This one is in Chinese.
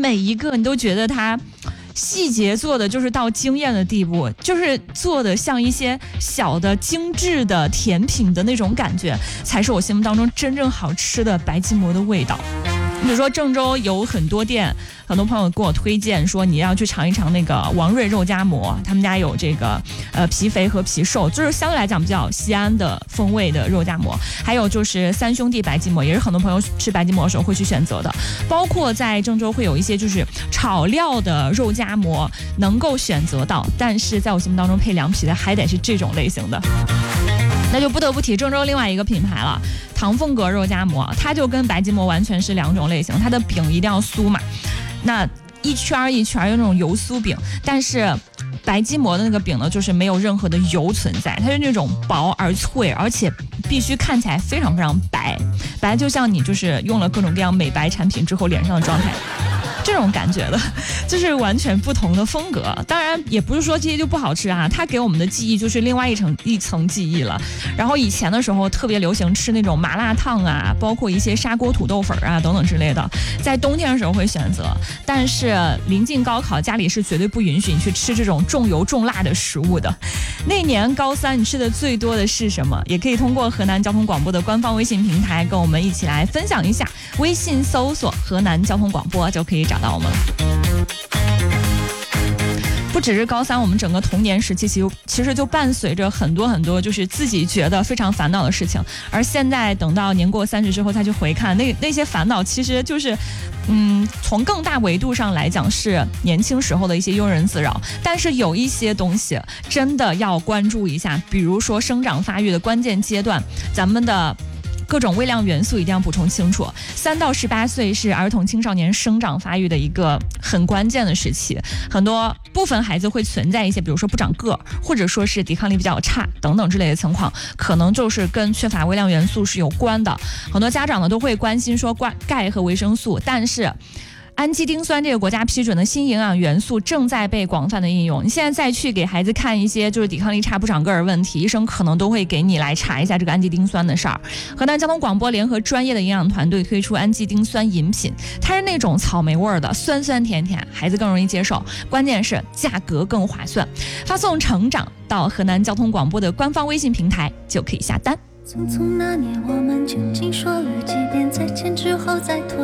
每一个你都觉得它细节做的就是到惊艳的地步，就是做的像一些小的精致的甜品的那种感觉，才是我心目当中真正好吃的白吉馍的味道。比如说郑州有很多店，很多朋友给我推荐说你要去尝一尝那个王瑞肉夹馍，他们家有这个皮肥和皮瘦，就是相对来讲比较西安的风味的肉夹馍。还有就是三兄弟白吉馍，也是很多朋友吃白吉馍的时候会去选择的。包括在郑州会有一些就是炒料的肉夹馍能够选择到，但是在我心目当中配凉皮的还得是这种类型的。那就不得不提郑州另外一个品牌了，唐凤阁肉夹馍，它就跟白吉馍完全是两种类型，它的饼一定要酥嘛，那一圈一圈有那种油酥饼，但是白吉馍的那个饼呢，就是没有任何的油存在，它是那种薄而脆，而且必须看起来非常非常白，就像你就是用了各种各样美白产品之后脸上的状态。这种感觉的，就是完全不同的风格。当然也不是说这些就不好吃啊，它给我们的记忆就是另外一层记忆了。然后以前的时候特别流行吃那种麻辣烫啊，包括一些砂锅土豆粉啊等等之类的，在冬天的时候会选择。但是临近高考，家里是绝对不允许你去吃这种重油重辣的食物的。那年高三你吃的最多的是什么？也可以通过河南交通广播的官方微信平台跟我们一起来分享一下，微信搜索河南交通广播就可以找到我们了。不只是高三，我们整个童年时期其实就伴随着很多就是自己觉得非常烦恼的事情，而现在等到年过30之后再去回看那些烦恼，其实就是从更大维度上来讲是年轻时候的一些庸人自扰。但是有一些东西真的要关注一下，比如说生长发育的关键阶段，咱们的各种微量元素一定要补充清楚。3到18岁是儿童青少年生长发育的一个很关键的时期，很多部分孩子会存在一些比如说不长个，或者说是抵抗力比较差等等之类的情况，可能就是跟缺乏微量元素是有关的。很多家长呢都会关心说钙和维生素，但是氨基丁酸这个国家批准的新营养元素正在被广泛的应用。你现在再去给孩子看一些就是抵抗力差不长个儿问题，医生可能都会给你来查一下这个氨基丁酸的事儿。河南交通广播联合专业的营养团队推出氨基丁酸饮品，它是那种草莓味的，酸酸甜甜，孩子更容易接受，关键是价格更划算。发送成长到河南交通广播的官方微信平台就可以下单。 匆匆那年，我们究竟说了几遍再见之后再拖